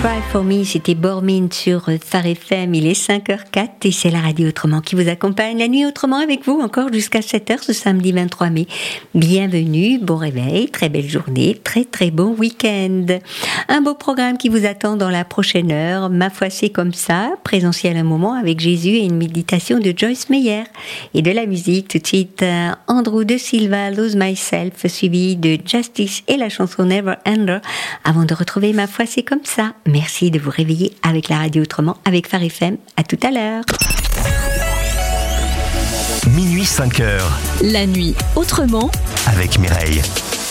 Cry for Me, c'était Bormin sur Phare FM, il est 5h04 et c'est la radio Autrement qui vous accompagne la nuit autrement avec vous encore jusqu'à 7h ce samedi 23 mai. Bienvenue, bon réveil, très belle journée, très très bon week-end. Un beau programme qui vous attend dans la prochaine heure, Ma foi c'est comme ça, présentiel un moment avec Jésus et une méditation de Joyce Meyer. Et de la musique tout de suite, Andrew de Silva, Lose Myself, suivi de Justice et la chanson Never Ender, avant de retrouver Ma foi c'est comme ça. Merci de vous réveiller avec la radio Autrement, avec Phare FM. À tout à l'heure. Minuit 5h. La nuit Autrement avec Mireille.